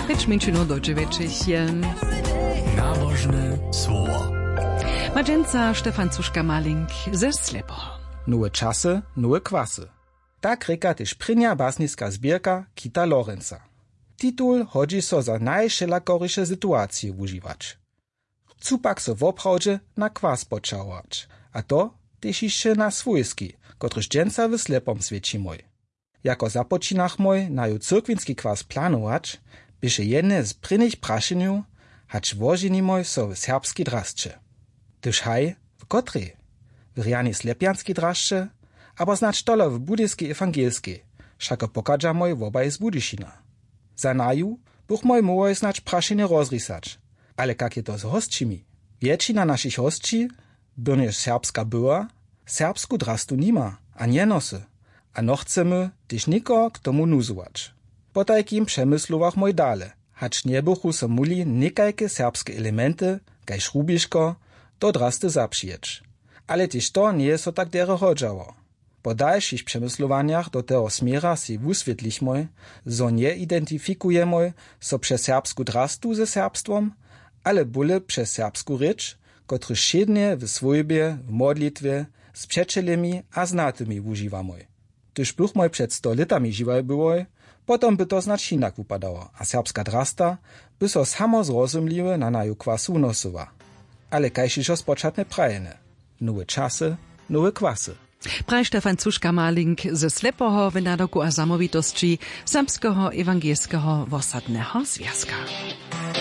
5 minut do 9 je. Nabożne słowo. Madżęca Stefan Cuszka-Malink ze Slepoho. Nowe czasy, nowe kwasy. Tak reka też prynia basnicka zbierka Kita Lorenza. Titul hodzi so za najszelakorysze sytuacje używać. Chcą pak so w oprawdzie na kwas poczałać, a to też jeszcze na swójski, kotryż dżęca w Slepom świeci mój. Jako započinach mój na ju cyrkwinski kwas planować, bysze jedne z prynych praszeniu, hacz wożeni mój so w serbski draszcze. Tyż haj, w kotrej? W rianie slepianski draszcze, aber znacz tole w budyjskiej ewangelskiej, szako pokadża mój w obaj z Budyšina. Za naju buch mój mój znacz praszenie rozrysać, ale jak je to z hostčimi? Wieczina naszych hostči, byrnież serbska była, serbsku drastu nima, a nie nosy. A no chcemy też nikogo k tomu nuzować. Po takim przemysłowach mój dale, hacz nie buchu so muli nikajke serbskie elementy, kaj szrubiszko, do drasty zapřijeć. Ale też to nie jest so tak dere hodżało. Po dalszych przemysłowaniach do tego smiera si wuswietlichmoj, zo nie identyfikujemoj so przez serbsku drastu ze serbstwom, ale bóle przez serbsku rycz, kotry szednie w swojbie, w modlitwie, z przeczelemi a znatymi używamoj. Tyż buch moj przed 100 latami živaj byłoj, potom by to znać inak wypadało, a serbska drasta by so samo zrozumliwe na naju kwasu nosowa. Ale kajšišo spočatne prajene. Nowe czasy, nowe kwasy. Praj Stefan Cuszka-Malink ze Slepoho w nadoku a samowitości Serbskiego Ewangelskiego Wosadnego Związka.